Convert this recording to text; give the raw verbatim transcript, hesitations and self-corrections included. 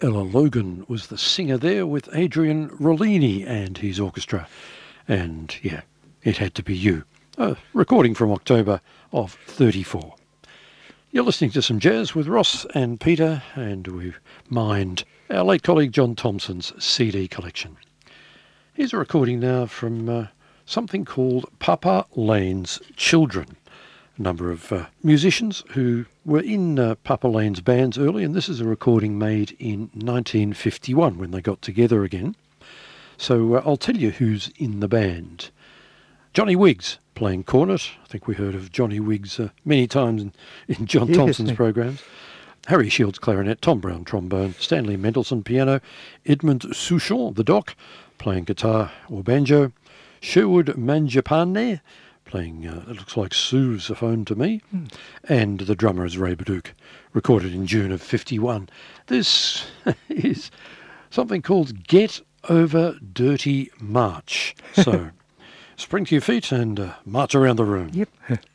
Ella Logan was the singer there with Adrian Rollini and his orchestra. And yeah, It Had to Be You. A recording from October of thirty-four. You're listening to some jazz with Ross and Peter, and we've mined our late colleague John Thompson's C D collection. Here's a recording now from uh, something called Papa Lane's Children. A number of uh, musicians who were in uh, Papa Lane's bands early, and this is a recording made in nineteen fifty-one when they got together again. So uh, I'll tell you who's in the band. Johnny Wiggs playing cornet. I think we heard of Johnny Wiggs uh, many times in, in John Yes. Thompson's programs. Harry Shields clarinet, Tom Brown trombone, Stanley Mendelsohn piano, Edmund Souchon, the doc, playing guitar or banjo, Sherwood Manjapane, playing, uh, it looks like sousaphone to me, mm. and the drummer is Ray Baduke, recorded in June of fifty-one. This is something called Get Over Dirty March. So, spring to your feet and uh, march around the room. Yep.